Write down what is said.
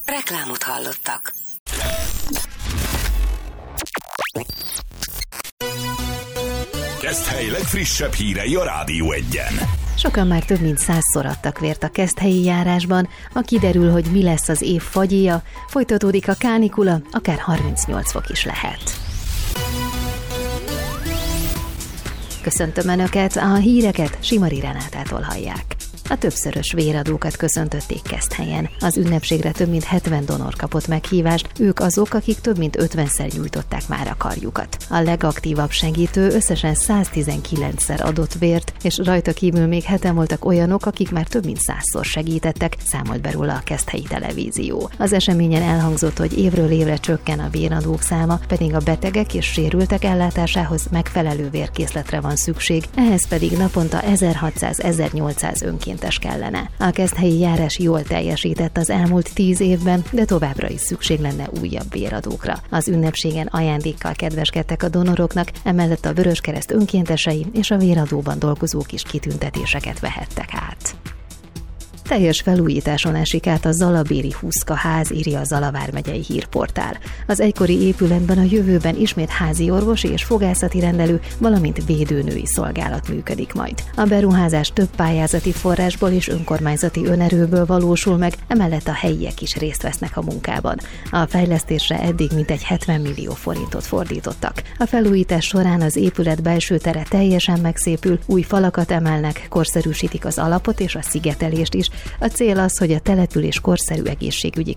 Reklámot hallottak. Keszthely legfrissebb hírei a Rádió Egyen. Sokan már több mint 100-szor adtak vért a keszthelyi járásban, ma kiderül, hogy mi lesz az év fagyja, folytatódik a kánikula, akár 38 fok is lehet. Köszöntöm Önöket, a híreket Simari Renátától hallják. A többszörös véradókat köszöntötték Keszthelyen. Az ünnepségre több mint 70 donor kapott meghívást, ők azok, akik több mint 50-szer nyújtották már a karjukat. A legaktívabb segítő összesen 119-szer adott vért, és rajta kívül még 7-en voltak olyanok, akik már több mint 100-szor segítettek, számolt be róla a Keszthelyi Televízió. Az eseményen elhangzott, hogy évről évre csökken a véradók száma, pedig a betegek és sérültek ellátásához megfelelő vérkészletre van szükség, ehhez pedig naponta 1600-1800 önként kellene. A keszthelyi járás jól teljesített az elmúlt 10 évben, de továbbra is szükség lenne újabb véradókra. Az ünnepségen ajándékkal kedveskedtek a donoroknak, emellett a Vöröskereszt önkéntesei és a véradóban dolgozók is kitüntetéseket vehettek át. Teljes felújításon esik át a Zalabéri Huszka ház, írja a Zala vármegyei hírportál. Az egykori épületben a jövőben ismét házi orvosi és fogászati rendelő, valamint védőnői szolgálat működik majd. A beruházás több pályázati forrásból és önkormányzati önerőből valósul meg, emellett a helyiek is részt vesznek a munkában. A fejlesztésre eddig mintegy 70 millió forintot fordítottak. A felújítás során az épület belső tere teljesen megszépül, új falakat emelnek, korszerűsítik az alapot és a szigetelést is. A cél az, hogy a település korszerű egészségügyi